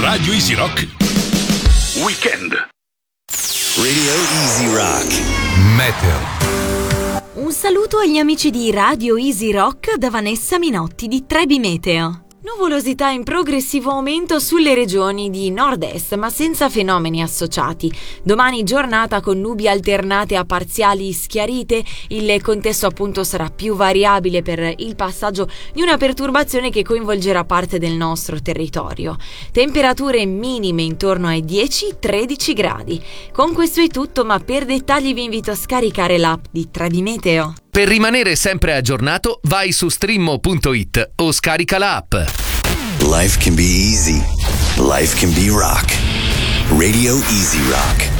Radio Easy Rock Weekend. Radio Easy Rock Meteo. Un saluto agli amici di Radio Easy Rock da Vanessa Minotti di Trebi Meteo. Nuvolosità in progressivo aumento sulle regioni di nord-est, ma senza fenomeni associati. Domani giornata con nubi alternate a parziali schiarite. Il contesto appunto sarà più variabile per il passaggio di una perturbazione che coinvolgerà parte del nostro territorio. Temperature minime intorno ai 10-13 gradi. Con questo è tutto, ma per dettagli vi invito a scaricare l'app di Trebi Meteo. Per rimanere sempre aggiornato, vai su streammo.it o scarica l'app. Life can be easy. Life can be rock. Radio Easy Rock.